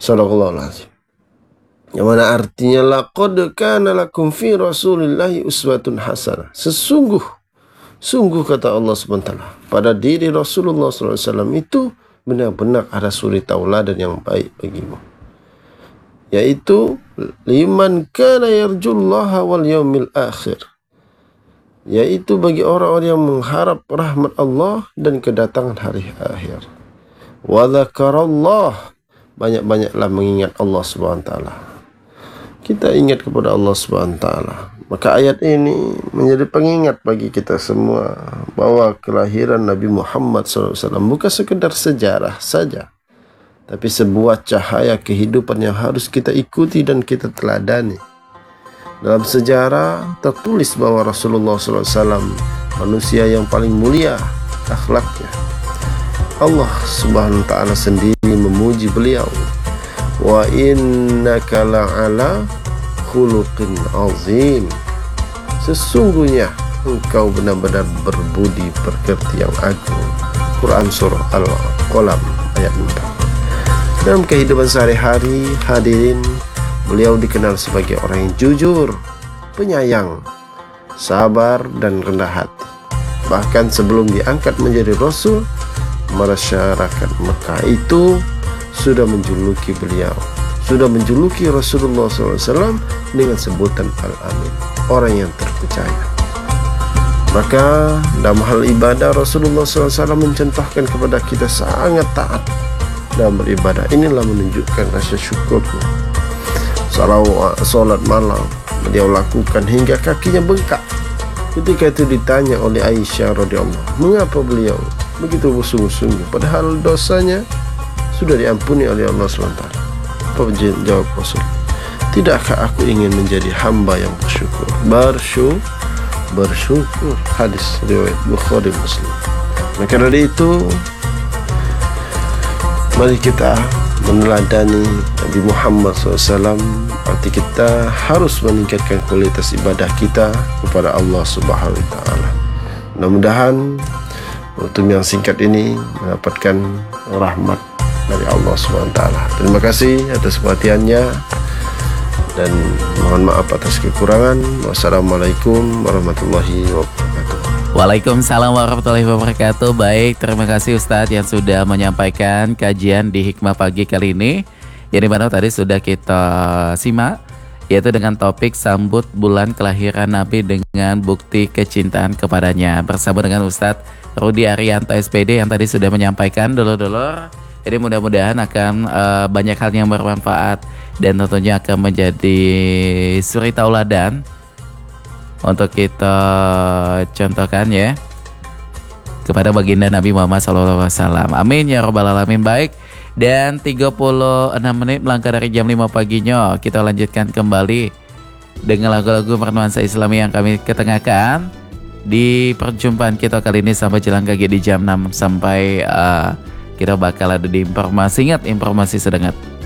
Shadaqallahu alazim. Yang mana artinya laqad kana lakum fi Rasulillahi uswatun hasanah. Sungguh kata Allah SWT, pada diri Rasulullah SAW itu benar-benar ada suri tauladan yang baik bagimu. Yaitu liman kana yarjullaha wal yaumil akhir. Yaitu bagi orang-orang yang mengharap rahmat Allah dan kedatangan hari akhir. Wa dzakarallah, banyak-banyaklah mengingat Allah SWT. Kita ingat kepada Allah SWT. Maka ayat ini menjadi pengingat bagi kita semua bahwa kelahiran Nabi Muhammad SAW bukan sekedar sejarah saja, tapi sebuah cahaya kehidupan yang harus kita ikuti dan kita teladani. Dalam sejarah tertulis bahwa Rasulullah SAW manusia yang paling mulia akhlaknya. Allah Subhanahu wa ta'ala sendiri memuji beliau. Wa innaka la'ala khuluqin azim. Sesungguhnya engkau benar-benar berbudi pekerti yang agung. Quran surah Al-Qalam ayat 4. Dalam kehidupan sehari-hari, hadirin, beliau dikenal sebagai orang yang jujur, penyayang, sabar, dan rendah hati. Bahkan sebelum diangkat menjadi Rasul, masyarakat Mekah itu sudah menjuluki beliau, sudah menjuluki Rasulullah SAW dengan sebutan Al-Amin, orang yang terpercaya. Maka dalam hal ibadah Rasulullah SAW mencontohkan kepada kita sangat taat dalam beribadah. Inilah menunjukkan rasa syukurnya. Salat malam beliau lakukan hingga kakinya bengkak. Ketika itu ditanya oleh Aisyah radhiyallahu, mengapa beliau begitu bersungguh-sungguh padahal dosanya sudah diampuni oleh Allah SWT. Apa jawab Rasul? Tidakkah aku ingin menjadi hamba yang bersyukur? Hadis riwayat Bukhari Muslim. Maka dari itu, mari kita meneladani Nabi Muhammad SAW. Arti kita harus meningkatkan kualitas ibadah kita kepada Allah Subhanahu wa ta'ala. Mudah-mudahan waktu yang singkat ini mendapatkan rahmat dari Allah Subhanahu wa ta'ala. Terima kasih atas perhatiannya dan mohon maaf atas kekurangan. Wassalamualaikum warahmatullahi wabarakatuh. Waalaikumsalam warahmatullahi wabarakatuh. Baik, terima kasih Ustadz yang sudah menyampaikan kajian di Hikmah Pagi kali ini, yang dimana tadi sudah kita simak, yaitu dengan topik sambut bulan kelahiran Nabi dengan bukti kecintaan kepadanya, bersama dengan Ustadz Rudi Arianto SPD yang tadi sudah menyampaikan dulur-dulur. Jadi mudah-mudahan akan banyak hal yang bermanfaat dan tentunya akan menjadi suri tauladan untuk kita contohkan ya kepada baginda Nabi Muhammad SAW. Amin ya robbal alamin. Baik, dan 36 menit melangkah dari jam 5 paginya, kita lanjutkan kembali dengan lagu-lagu bernuansa Islami yang kami ketengahkan di perjumpaan kita kali ini sampai jalan kaki di jam 6 sampai kita bakal ada di informasi. Ingat, informasi sedengat.